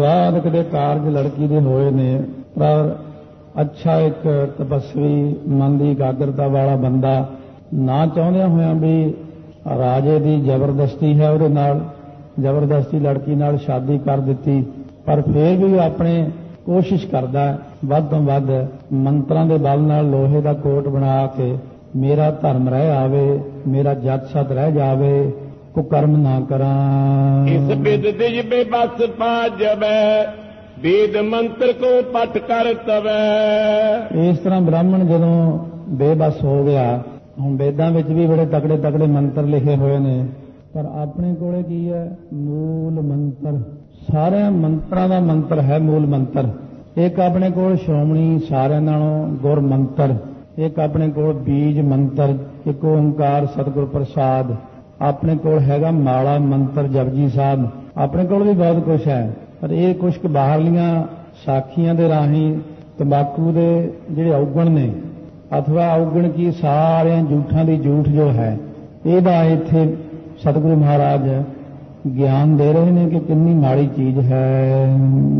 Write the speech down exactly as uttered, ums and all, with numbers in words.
बाद कदे कारज लड़की दे होए ने, पर अच्छा एक तपस्वी मन की एकाग्रता वाला बंदा ना चाहुंदे होया भी राजे की जबरदस्ती है उहदे नाल जबरदस्ती लड़की नाल शादी कर दिती, पर फिर भी अपने कोशिश करदा वध तो वध मंत्रां दे बल नाल लोहे का कोट बना के मेरा धर्म रह आवे, मेरा जत सत रह जावे, कुकर्म ना करा। इस विद दिज बेबस पा जबै, वेद मंत्र को पट कर तवै। इस तरह ब्राह्मण जदों बेबस हो गया, हुण वेदां विच भी बड़े तकड़े तकड़े मंत्र लिखे हुए ने, पर अपने कोले की है मूल मंत्र। सारे मंत्रां दा मंत्र है मूल मंत्र। एक अपने कोल श्रोमणी सारिਆਂ नालों गुर मंत्र, एक अपने कोल बीज मंत्र, एक ओंकार सतगुर प्रसाद, अपने कोल हैगा माला मंत्र जपजी साहब, अपने कोल भी बहुत कुछ है। पर ये कुछ बाहरलियां साखियां दे राही तंबाकू दे ਜਿਹੜੇ ਔਗਣ ਨੇ अथवा औगण की सारे झूठां दी झूठ जो है, ਇਹਦਾ ਇੱਥੇ सतगुरु महाराज ज्ञान दे रहे हैं कि कितनी माड़ी चीज है।